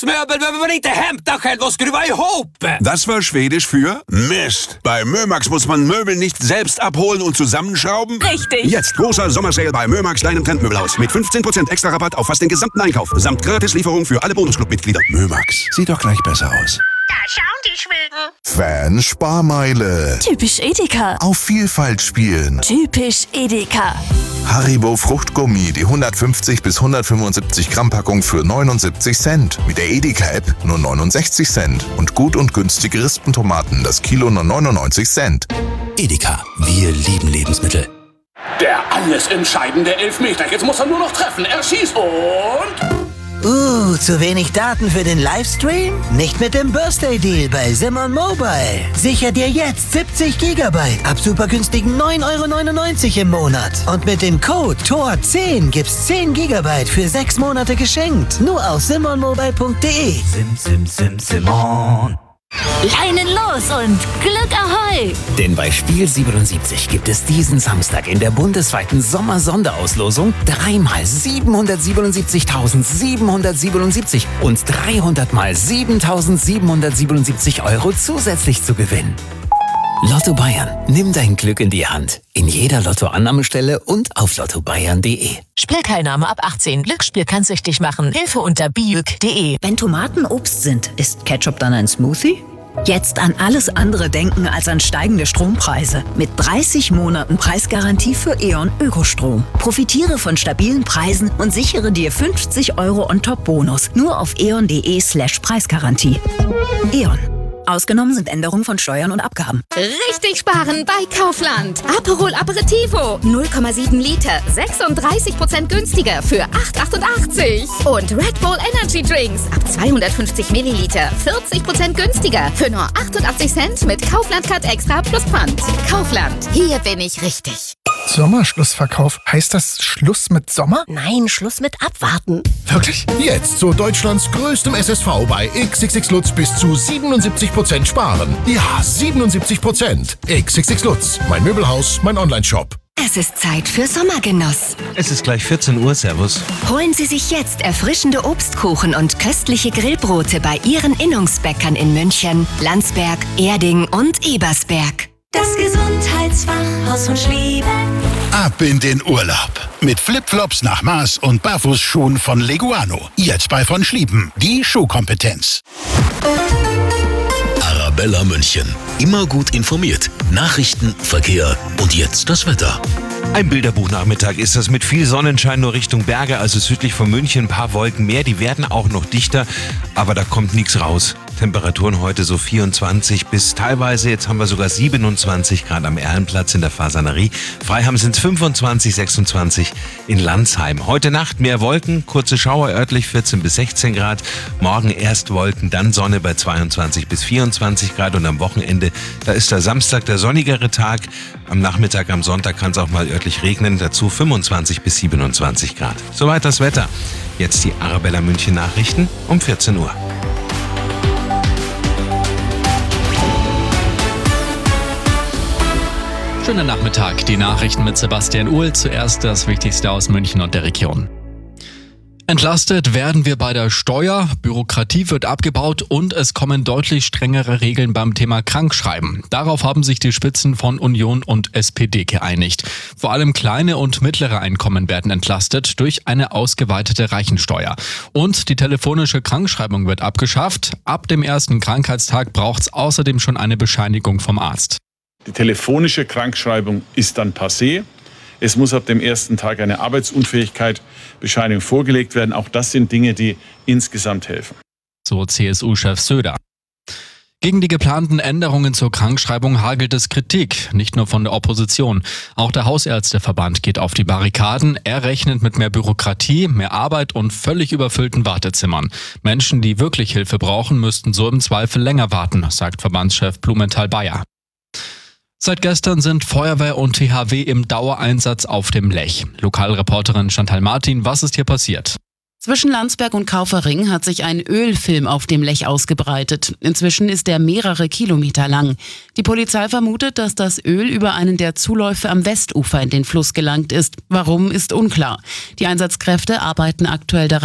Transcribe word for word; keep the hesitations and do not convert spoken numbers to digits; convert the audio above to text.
Köksmöbel behöver man inte hämta själv och skruva ihop. Das war Schwedisch für Mist. Bei Mömax muss man Möbel nicht selbst abholen und zusammenschrauben. Richtig. Jetzt großer Sommersale bei Mömax, deinem Trendmöbelhaus. Mit fünfzehn Prozent extra Rabatt auf fast den gesamten Einkauf. Samt Gratislieferung für alle Bonusclub-Mitglieder. Mömax, sieht doch gleich besser aus. Da schauen die Schweden. Fan-Sparmeile. Typisch Edeka. Auf Vielfalt spielen. Typisch Edeka. Haribo Fruchtgummi, die hundertfünfzig bis hundertfünfundsiebzig Gramm Packung für neunundsiebzig Cent. Mit der Edeka-App nur neunundsechzig Cent. Und gut und günstige Rispentomaten, das Kilo nur neunundneunzig Cent. Edeka, wir lieben Lebensmittel. Der alles entscheidende Elfmeter. Jetzt muss er nur noch treffen. Er schießt und... Uh, zu wenig Daten für den Livestream? Nicht mit dem Birthday Deal bei Simon Mobile. Sicher dir jetzt siebzig Gigabyte ab super günstigen neun Euro neunundneunzig im Monat. Und mit dem Code T O R zehn gibt's zehn Gigabyte für sechs Monate geschenkt. Nur auf simon mobile punkt de. Sim, sim, sim, Simon. Leinen los und Glück ahoi! Denn bei Spiel siebenundsiebzig gibt es diesen Samstag in der bundesweiten Sommer-Sonderauslosung dreimal siebenhundertsiebenundsiebzigtausendsiebenhundertsiebenundsiebzig und dreihundert mal siebentausendsiebenhundertsiebenundsiebzig Euro zusätzlich zu gewinnen. Lotto Bayern, nimm dein Glück in die Hand. In jeder Lottoannahmestelle und auf lotto bayern punkt de. Spielteilnahme ab achtzehn. Glücksspiel kann süchtig machen. Hilfe unter biüg punkt de. Wenn Tomaten Obst sind, ist Ketchup dann ein Smoothie? Jetzt an alles andere denken als an steigende Strompreise. Mit dreißig Monaten Preisgarantie für E.ON Ökostrom. Profitiere von stabilen Preisen und sichere dir fünfzig Euro On-Top-Bonus. Nur auf eon punkt de slash Preisgarantie. E.ON. Ausgenommen sind Änderungen von Steuern und Abgaben. Richtig sparen bei Kaufland. Aperol Aperitivo null Komma sieben Liter, sechsunddreißig Prozent günstiger für acht Komma achtundachtzig. Und Red Bull Energy Drinks ab zweihundertfünfzig Milliliter, vierzig Prozent günstiger für nur achtundachtzig Cent mit Kaufland Card Extra plus Pfand. Kaufland, hier bin ich richtig. Sommerschlussverkauf. Heißt das Schluss mit Sommer? Nein, Schluss mit Abwarten. Wirklich? Jetzt zu Deutschlands größtem S S V bei X X X Lutz bis zu siebenundsiebzig Prozent sparen. Ja, siebenundsiebzig Prozent. X X X Lutz, mein Möbelhaus, mein Onlineshop. Es ist Zeit für Sommergenuss. Es ist gleich vierzehn Uhr, Servus. Holen Sie sich jetzt erfrischende Obstkuchen und köstliche Grillbrote bei Ihren Innungsbäckern in München, Landsberg, Erding und Ebersberg. Das Gesundheitsfachhaus von Schlieben. Ab in den Urlaub. Mit Flipflops nach Maß und Barfußschuhen von Leguano. Jetzt bei von Schlieben. Die Schuhkompetenz. Arabella München. Immer gut informiert. Nachrichten, Verkehr und jetzt das Wetter. Ein Bilderbuchnachmittag ist das mit viel Sonnenschein nur Richtung Berge, also südlich von München. Ein paar Wolken mehr, die werden auch noch dichter, aber da kommt nichts raus. Temperaturen heute so vierundzwanzig bis teilweise, jetzt haben wir sogar siebenundzwanzig Grad am Erlenplatz in der Fasanerie. Freiham sind es fünfundzwanzig, sechsundzwanzig in Landsheim. Heute Nacht mehr Wolken, kurze Schauer örtlich vierzehn bis sechzehn Grad. Morgen erst Wolken, dann Sonne bei zweiundzwanzig bis vierundzwanzig Grad und am Wochenende, da ist der Samstag der sonnigere Tag. Am Nachmittag, am Sonntag kann es auch mal örtlich regnen, dazu fünfundzwanzig bis siebenundzwanzig Grad. Soweit das Wetter. Jetzt die Arabella München Nachrichten um vierzehn Uhr. Schönen Nachmittag, die Nachrichten mit Sebastian Uhl. Zuerst das Wichtigste aus München und der Region. Entlastet werden wir bei der Steuer, Bürokratie wird abgebaut und es kommen deutlich strengere Regeln beim Thema Krankschreiben. Darauf haben sich die Spitzen von Union und S P D geeinigt. Vor allem kleine und mittlere Einkommen werden entlastet durch eine ausgeweitete Reichensteuer. Und die telefonische Krankschreibung wird abgeschafft. Ab dem ersten Krankheitstag braucht es außerdem schon eine Bescheinigung vom Arzt. Die telefonische Krankschreibung ist dann passé. Es muss ab dem ersten Tag eine Arbeitsunfähigkeitsbescheinigung vorgelegt werden. Auch das sind Dinge, die insgesamt helfen. So C S U-Chef Söder. Gegen die geplanten Änderungen zur Krankschreibung hagelt es Kritik, nicht nur von der Opposition. Auch der Hausärzteverband geht auf die Barrikaden. Er rechnet mit mehr Bürokratie, mehr Arbeit und völlig überfüllten Wartezimmern. Menschen, die wirklich Hilfe brauchen, müssten so im Zweifel länger warten, sagt Verbandschef Blumenthal-Bayer. Seit gestern sind Feuerwehr und T H W im Dauereinsatz auf dem Lech. Lokalreporterin Chantal Martin, was ist hier passiert? Zwischen Landsberg und Kaufering hat sich ein Ölfilm auf dem Lech ausgebreitet. Inzwischen ist er mehrere Kilometer lang. Die Polizei vermutet, dass das Öl über einen der Zuläufe am Westufer in den Fluss gelangt ist. Warum, ist unklar. Die Einsatzkräfte arbeiten aktuell daran,